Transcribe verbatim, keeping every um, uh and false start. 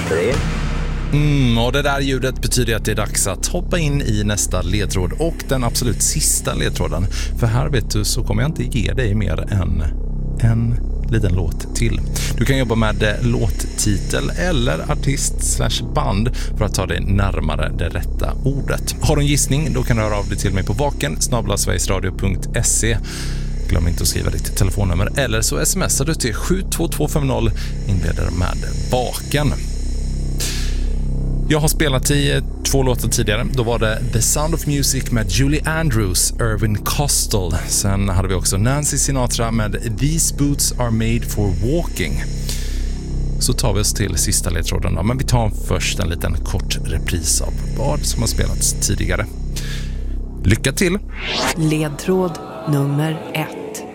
tre. Mm, och det där ljudet betyder att det är dags att hoppa in i nästa ledtråd och den absolut sista ledtråden. För här vet du så kommer jag inte ge dig mer än en liten låt till. Du kan jobba med låttitel eller artist slash band för att ta dig närmare det rätta ordet. Har du en gissning då kan du höra av dig till mig på vaken snabel-a sverigesradio punkt se. Glöm inte att skriva ditt telefonnummer eller så smsar du till sju två två fem noll, inleder med vaken. Jag har spelat i två låtar tidigare. Då var det The Sound of Music med Julie Andrews, Irvin Kostal. Sen hade vi också Nancy Sinatra med These Boots Are Made for Walking. Så tar vi oss till sista ledtråden då. Men vi tar först en liten kort repris av vad som har spelats tidigare. Lycka till! Ledtråd nummer ett.